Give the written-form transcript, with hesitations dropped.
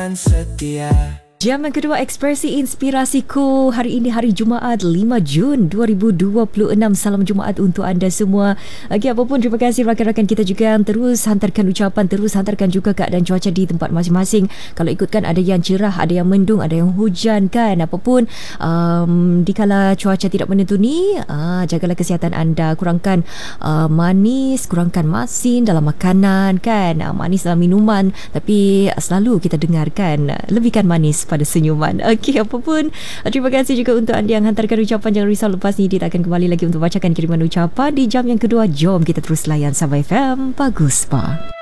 teman setia. Jam yang kedua Ekspresi Inspirasiku. Hari ini hari Jumaat 5 Jun 2026. Salam Jumaat untuk anda semua. Okey, apapun terima kasih rakan-rakan kita juga yang terus hantarkan ucapan, terus hantarkan juga keadaan cuaca di tempat masing-masing. Kalau ikutkan ada yang cerah, ada yang mendung, ada yang hujan kan. Apapun dikala cuaca tidak menentu ni, jagalah kesihatan anda. Kurangkan manis, kurangkan masin dalam makanan kan. Manis dalam minuman, tapi selalu kita dengarkan lebihkan manis pada senyuman. Okey, apapun terima kasih juga untuk anda yang hantarkan ucapan. Jangan risau, lepas ni kita akan kembali lagi untuk bacakan kiriman ucapan di jam yang kedua. Jom kita terus layan Sabah FM Bagus Pa.